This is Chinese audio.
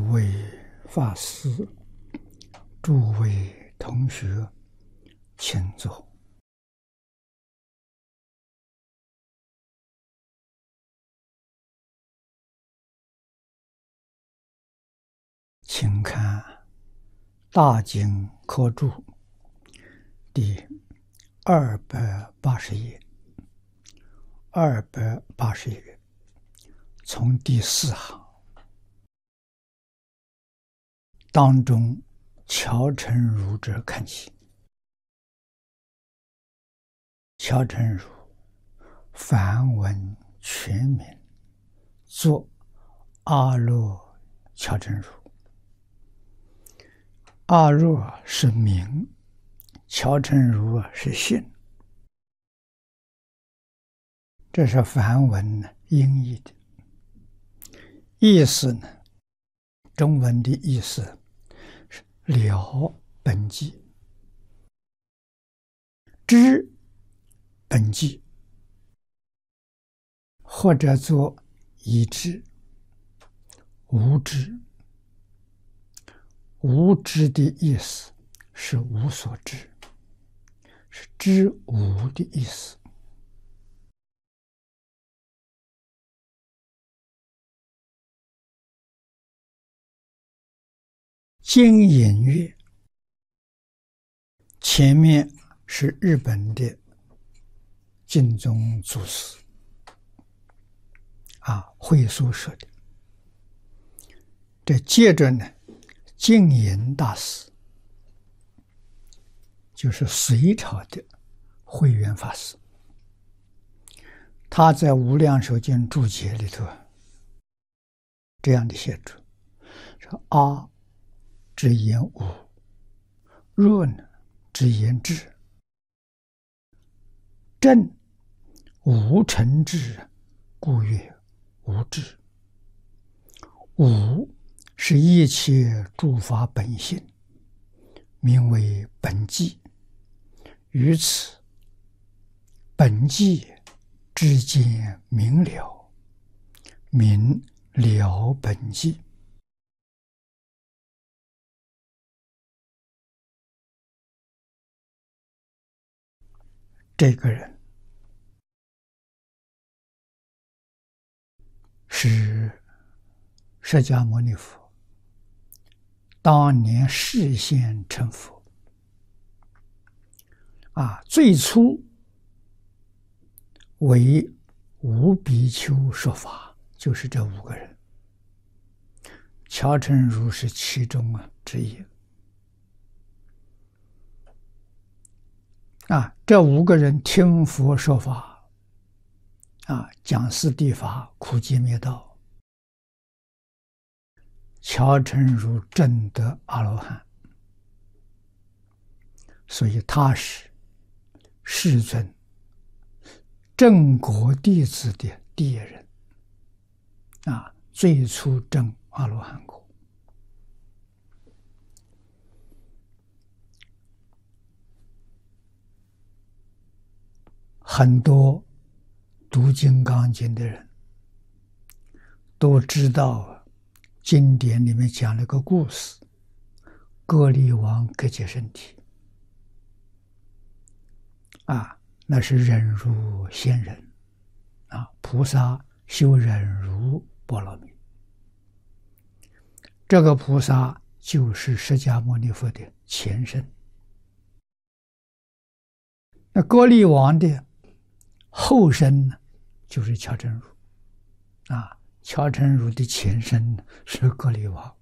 位法师、诸位同学，请坐。请看《大经科注》第280页，280页，从第4行当中乔成儒者看起。乔成儒，梵文全名作阿若乔成儒。阿若是名，乔成儒是姓，这是梵文音译的意思呢。中文的意思是了本际，知本际，或者做已知、无知。无知的意思是无所知，是知无的意思。经引乐，前面是日本的净宗祖师会所说的。这接着呢，净隐大师就是隋朝的慧远法师，他在《无量寿经》注解里头这样的写出：说阿之言无，若呢之言智，正无成智，故曰无智。无是一切诸法本性，名为本际，于此本际之间明了，明了本际。这个人是释迦牟尼佛当年示现成佛最初为五比丘说法，就是这5个人，乔成儒是其中之一。这5个人听佛说法，讲四谛法，苦集灭道。乔成儒证得阿罗汉，所以他是世尊正果弟子的第一人，最初证阿罗汉果。很多读《金刚经》的人都知道经典里面讲了个故事，歌利王割截身体那是忍辱仙人菩萨修忍辱波罗蜜，这个菩萨就是释迦牟尼佛的前身。那歌利王的后身呢，就是乔成儒乔成儒的前身是歌利王。